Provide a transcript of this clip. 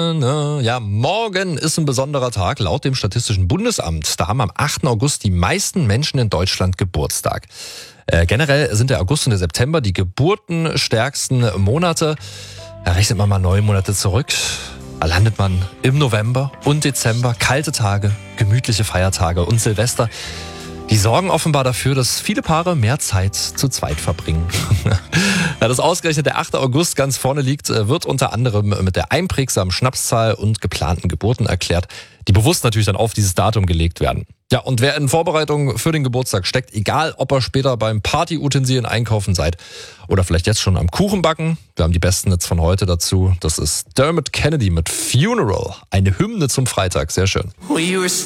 Ja, morgen ist ein besonderer Tag laut dem Statistischen Bundesamt. Da haben am 8. August die meisten Menschen in Deutschland Geburtstag. Generell sind der August und der September die geburtenstärksten Monate. Da rechnet man mal 9 Monate zurück. Da landet man im November und Dezember. Kalte Tage, gemütliche Feiertage und Silvester. Die sorgen offenbar dafür, dass viele Paare mehr Zeit zu zweit verbringen. Ja, dass ausgerechnet der 8. August ganz vorne liegt, wird unter anderem mit der einprägsamen Schnapszahl und geplanten Geburten erklärt, die bewusst natürlich dann auf dieses Datum gelegt werden. Ja, und wer in Vorbereitung für den Geburtstag steckt, egal ob ihr später beim Partyutensilien einkaufen seid oder vielleicht jetzt schon am Kuchenbacken, wir haben die besten Hits von heute dazu. Das ist Dermot Kennedy mit Funeral, eine Hymne zum Freitag, sehr schön.